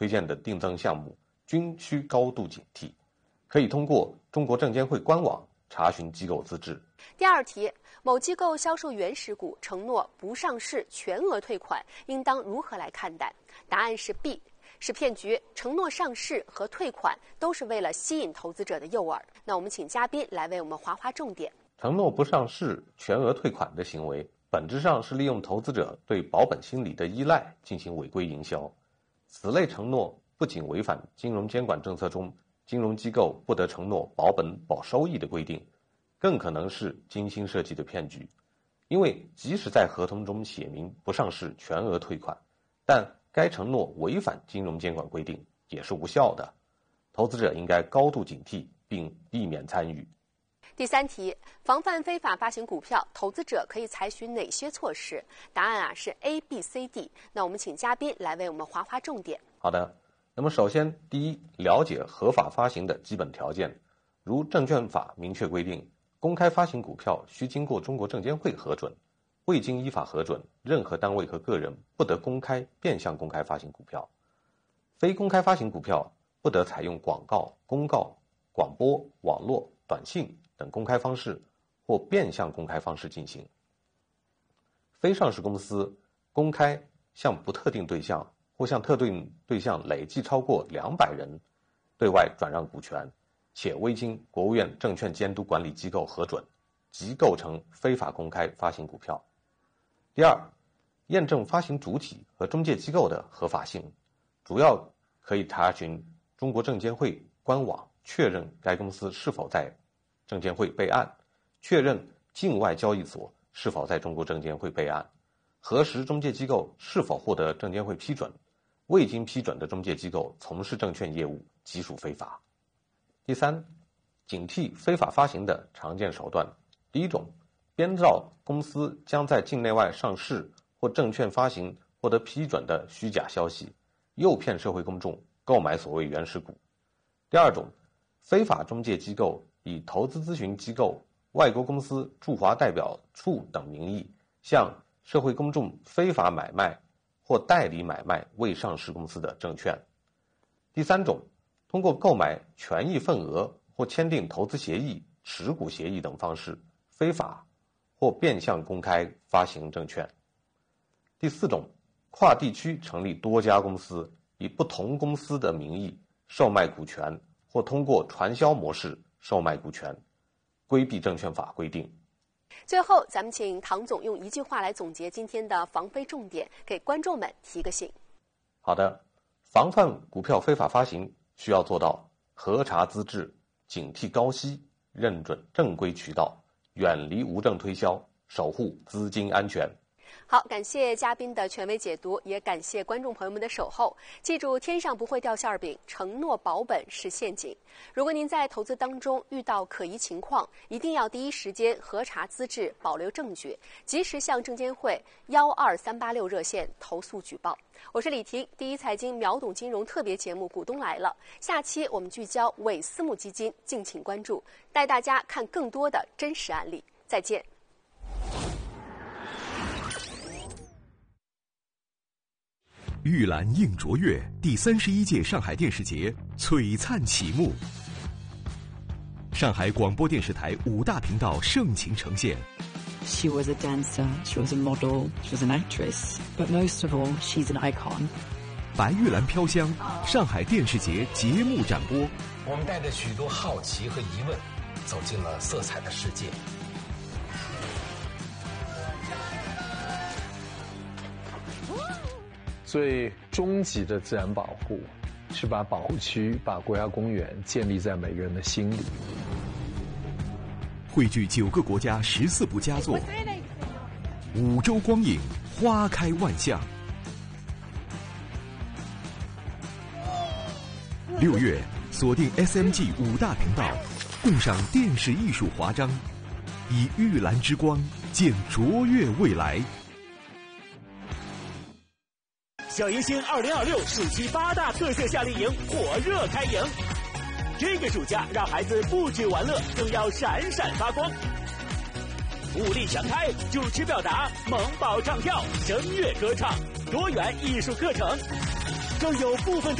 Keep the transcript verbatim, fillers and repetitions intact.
推荐的定增项目均需高度警惕，可以通过中国证监会官网查询机构资质。 第二题，某机构销售原始股承诺不上市全额退款，应当如何来看待？答案是 B， 是骗局。承诺上市和退款都是为了吸引投资者的诱饵。那我们请嘉宾来为我们划划重点。 承诺不上市全额退款的行为，本质上是利用投资者对保本心理的依赖进行违规营销。此类承诺不仅违反金融监管政策中金融机构不得承诺保本保收益的规定，更可能是精心设计的骗局。因为即使在合同中写明不上市全额退款，但该承诺违反金融监管规定也是无效的。投资者应该高度警惕并避免参与。 第三题，防范非法发行股票，投资者可以采取哪些措施？答案啊是 A、B、C、D。那我们请嘉宾来为我们划划重点。 好的，那么首先，第一，了解合法发行的基本条件，如证券法明确规定，公开发行股票需经过中国证监会核准，未经依法核准，任何单位和个人不得公开、变相公开发行股票。非公开发行股票不得采用广告、公告、广播、网络、短信等公开方式或变相公开方式进行。非上市公司公开向不特定对象或向特定对象累计超过两百人对外转让股权，且未经国务院证券监督管理机构核准，即构成非法公开发行股票。第二，验证发行主体和中介机构的合法性，主要可以查询中国证监会官网，确认该公司是否在证监会备案，确认境外交易所是否在中国证监会备案，核实中介机构是否获得证监会批准，未经批准的中介机构从事证券业务即属非法。第三，警惕非法发行的常见手段。第一种，编造公司将在境内外上市或证券发行获得批准的虚假消息，诱骗社会公众购买所谓原始股。第二种，非法中介机构以投资咨询机构、外国公司驻华代表处等名义，向社会公众非法买卖或代理买卖未上市公司的证券。第三种，通过购买权益份额或签订投资协议、持股协议等方式，非法或变相公开发行证券。第四种，跨地区成立多家公司，以不同公司的名义售卖股权，或通过传销模式售卖股权，规避证券法规定。 最后，咱们请唐总用一句话来总结今天的防非重点，给观众们提个醒。 好的，防范股票非法发行需要做到核查资质、警惕高息、认准正规渠道、远离无证推销、守护资金安全。 好，感谢嘉宾的权威解读，也感谢观众朋友们的守候。记住，天上不会掉馅饼，承诺保本是陷阱。如果您在投资当中遇到可疑情况，一定要第一时间核查资质，保留证据，及时向证监会幺二三八六热线投诉举报。我是李婷，第一财经秒懂金融特别节目《股东来了》，下期我们聚焦伪私募基金，敬请关注，带大家看更多的真实案例。再见。 玉兰映卓越第三十一届上海电视节璀璨启幕，上海广播电视台五大频道盛情呈现。 She was a dancer, she was a model, she was an actress, but most of all, she's an icon. 白玉兰飘香，上海电视节节目展播。 我们带着许多好奇和疑问，走进了色彩的世界。 最终极的自然保护，是把保护区、把国家公园建立在每个人的心里。 汇聚九个国家十四部佳作，五洲光影，花开万象。六月，锁定 S M G 五大频道，共赏电视艺术华章，以玉兰之光见卓越未来。 小迎新二零二六暑期八大特色夏令营火热开营，这个暑假让孩子不止玩乐，更要闪闪发光。武力全开，主持表达，萌宝唱跳，声乐歌唱，多元艺术课程，更有部分